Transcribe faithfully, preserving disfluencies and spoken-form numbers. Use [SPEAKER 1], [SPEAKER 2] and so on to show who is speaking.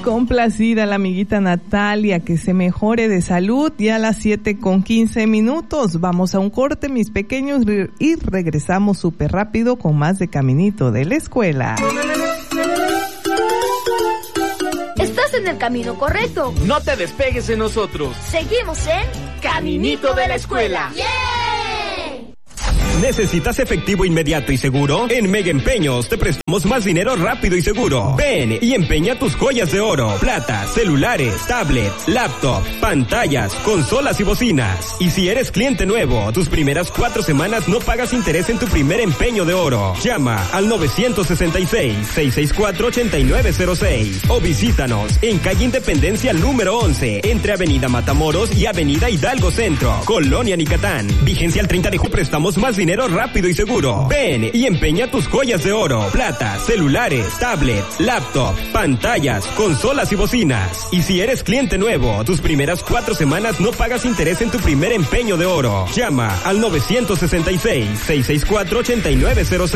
[SPEAKER 1] Complacida la amiguita Natalia, que se mejore de salud. Y a las siete con quince minutos vamos a un corte, mis pequeños, y regresamos súper rápido con más de Caminito de la Escuela.
[SPEAKER 2] Estás en el camino correcto.
[SPEAKER 3] No te despegues de nosotros.
[SPEAKER 2] Seguimos en Caminito de la Escuela. ¡Yeah!
[SPEAKER 4] ¿Necesitas efectivo inmediato y seguro? En Mega Empeños te prestamos más dinero rápido y seguro. Ven y empeña tus joyas de oro, plata, celulares, tablets, laptop, pantallas, consolas y bocinas. Y si eres cliente nuevo, tus primeras cuatro semanas no pagas interés en tu primer empeño de oro. Llama al nueve seis seis, seis seis cuatro, ocho nueve cero seis o visítanos en calle Independencia número once, entre Avenida Matamoros y Avenida Hidalgo Centro, Colonia Nicatán. Vigencia al treinta de julio. Prestamos más dinero rápido y seguro. Ven y empeña tus joyas de oro, plata, celulares, tablets, laptop, pantallas, consolas y bocinas. Y si eres cliente nuevo, tus primeras cuatro semanas no pagas interés en tu primer empeño de oro. Llama al nueve seis seis, seis seis cuatro, ocho nueve cero seis.